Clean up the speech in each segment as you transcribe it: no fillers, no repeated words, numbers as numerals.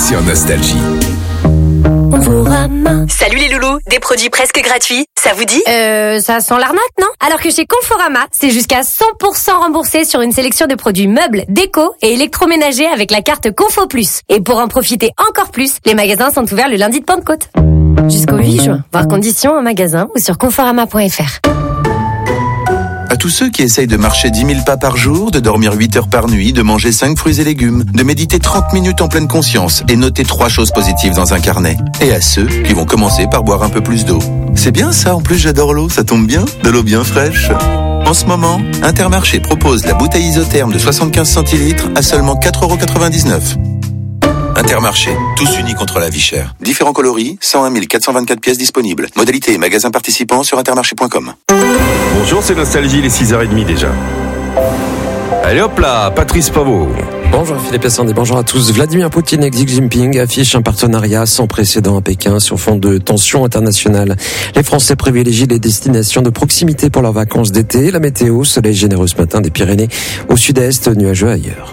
sur Nostalgie. Salut les loulous, des produits presque gratuits, ça vous dit ? Ça sent l'arnaque, non ? Alors que chez Conforama, c'est jusqu'à 100% remboursé sur une sélection de produits meubles, déco et électroménagers avec la carte Confo Plus. Et pour en profiter encore plus, les magasins sont ouverts le lundi de Pentecôte. Jusqu'au 8 juin. Voir conditions en magasin ou sur conforama.fr. À tous ceux qui essayent de marcher 10 000 pas par jour, de dormir 8 heures par nuit, de manger 5 fruits et légumes, de méditer 30 minutes en pleine conscience et noter 3 choses positives dans un carnet. Et à ceux qui vont commencer par boire un peu plus d'eau. C'est bien ça, en plus j'adore l'eau, ça tombe bien, de l'eau bien fraîche. En ce moment, Intermarché propose la bouteille isotherme de 75 centilitres à seulement 4,99 €. Intermarché, tous unis contre la vie chère. Différents coloris, 101 424 pièces disponibles. Modalité et magasins participants sur intermarché.com. Bonjour, c'est Nostalgie, les 6h30 déjà. Allez hop là, Patrice Pavot. Bonjour Philippe Sandé, bonjour à tous. Vladimir Poutine et Xi Jinping affichent un partenariat sans précédent à Pékin sur fond de tensions internationales. Les Français privilégient les destinations de proximité pour leurs vacances d'été. La météo, soleil généreux ce matin des Pyrénées au sud-est, nuageux ailleurs.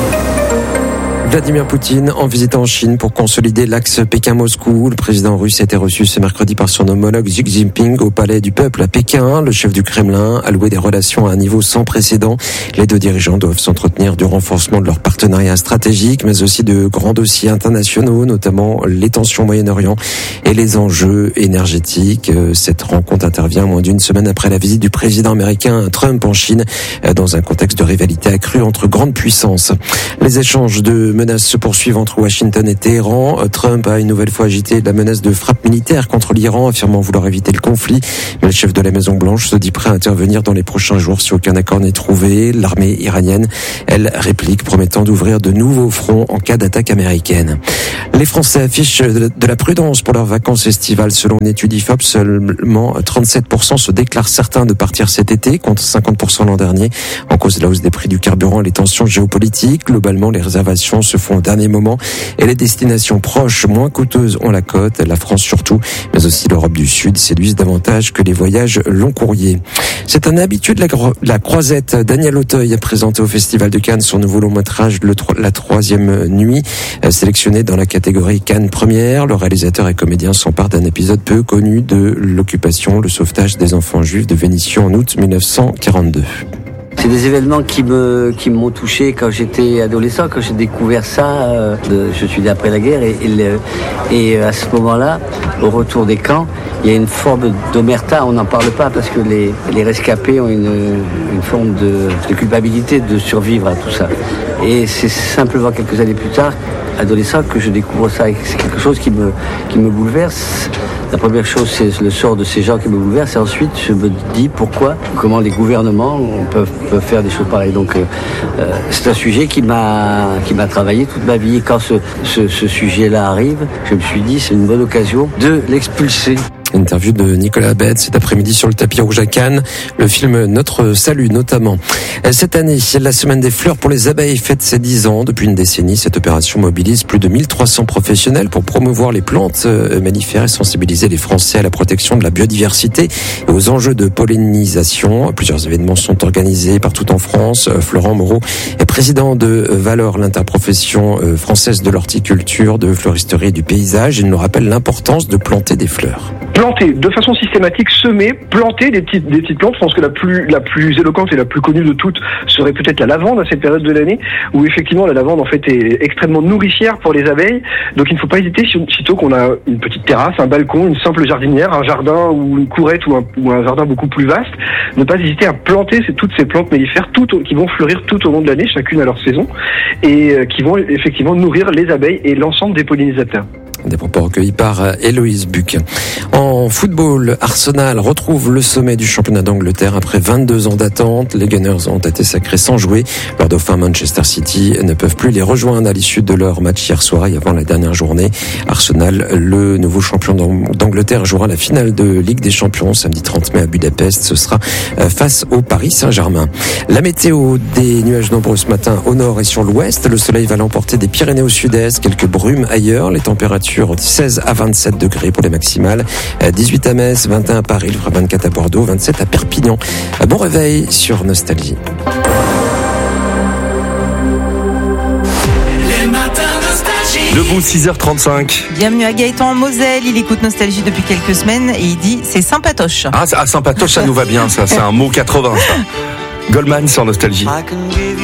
Vladimir Poutine en visite en Chine pour consolider l'axe Pékin-Moscou. Le président russe a été reçu ce mercredi par son homologue Xi Jinping au Palais du Peuple à Pékin. Le chef du Kremlin a loué des relations à un niveau sans précédent. Les deux dirigeants doivent s'entretenir du renforcement de leur partenariat stratégique, mais aussi de grands dossiers internationaux, notamment les tensions au Moyen-Orient et les enjeux énergétiques. Cette rencontre intervient moins d'une semaine après la visite du président américain Trump en Chine, dans un contexte de rivalité accrue entre grandes puissances. Les échanges de menaces se poursuivent entre Washington et Téhéran. Trump a une nouvelle fois agité la menace de frappe militaire contre l'Iran, affirmant vouloir éviter le conflit. Mais le chef de la Maison-Blanche se dit prêt à intervenir dans les prochains jours si aucun accord n'est trouvé. L'armée iranienne, elle, réplique, promettant d'ouvrir de nouveaux fronts en cas d'attaque américaine. Les Français affichent de la prudence pour leurs vacances estivales. Selon une étude IFOP, seulement 37% se déclarent certains de partir cet été, contre 50% l'an dernier. En cause de la hausse des prix du carburant et les tensions géopolitiques, globalement, les réservations se font au dernier moment et les destinations proches, moins coûteuses, ont la cote. La France surtout, mais aussi l'Europe du Sud séduisent davantage que les voyages long courrier. C'est un habitué de la croisette. Daniel Auteuil a présenté au Festival de Cannes son nouveau long métrage La troisième nuit, sélectionné dans la catégorie Cannes Première. Le réalisateur et comédien s'empare d'un épisode peu connu de l'occupation, le sauvetage des enfants juifs de Vénissieux en août 1942. C'est des événements qui m'ont touché quand j'étais adolescent, quand j'ai découvert ça. Je suis né après la guerre et à ce moment-là, au retour des camps, il y a une forme d'omerta. On n'en parle pas parce que les rescapés ont une forme de culpabilité de survivre à tout ça. Et c'est simplement quelques années plus tard, adolescent, que je découvre ça. Et c'est quelque chose qui me bouleverse. La première chose, c'est le sort de ces gens qui me bouleverse. Et ensuite, je me dis comment les gouvernements peuvent faire des choses pareilles. Donc, c'est un sujet qui m'a travaillé toute ma vie. Et quand ce sujet-là arrive, je me suis dit, c'est une bonne occasion de l'expulser. Interview de Nicolas Bette cet après-midi sur le tapis rouge à Cannes. Le film Notre Salut notamment. Cette année, la Semaine des Fleurs pour les abeilles fête ses 10 ans. Depuis une décennie, cette opération mobilise plus de 1300 professionnels pour promouvoir les plantes mellifères et sensibiliser les Français à la protection de la biodiversité et aux enjeux de pollinisation. Plusieurs événements sont organisés partout en France. Florent Moreau est président de Valor, l'interprofession française de l'horticulture, de fleuristerie et du paysage. Il nous rappelle l'importance de planter des fleurs. Planter de façon systématique, semer, planter des petites plantes. Je pense que la plus éloquente et la plus connue de toutes serait peut-être la lavande à cette période de l'année, où effectivement la lavande en fait est extrêmement nourricière pour les abeilles. Donc il ne faut pas hésiter, sitôt qu'on a une petite terrasse, un balcon, une simple jardinière, un jardin ou une courette ou un jardin beaucoup plus vaste, ne pas hésiter à planter toutes ces plantes mellifères qui vont fleurir tout au long de l'année, chacune à leur saison, et qui vont effectivement nourrir les abeilles et l'ensemble des pollinisateurs. Des propos recueillis par Héloïse Buc. En football, Arsenal retrouve le sommet du championnat d'Angleterre après 22 ans d'attente. Les Gunners ont été sacrés sans jouer. Leurs dauphins Manchester City ne peuvent plus les rejoindre à l'issue de leur match hier soir et avant la dernière journée. Arsenal, le nouveau champion d'Angleterre, jouera la finale de Ligue des Champions samedi 30 mai à Budapest. Ce sera face au Paris Saint-Germain. La météo, des nuages nombreux ce matin au nord et sur l'ouest. Le soleil va l'emporter des Pyrénées au sud-est. Quelques brumes ailleurs. Les températures 16 à 27 degrés pour les maximales, 18 à Metz, 21 à Paris, il fera 24 à Bordeaux, 27 à Perpignan. Bon réveil sur Nostalgie. Les matins Nostalgie. Debout, 6h35. Bienvenue à Gaëtan en Moselle. Il écoute Nostalgie depuis quelques semaines et il dit c'est sympatoche. Ah, sympatoche, ça nous va bien, ça. C'est un mot 80, ça. Goldman sur Nostalgie.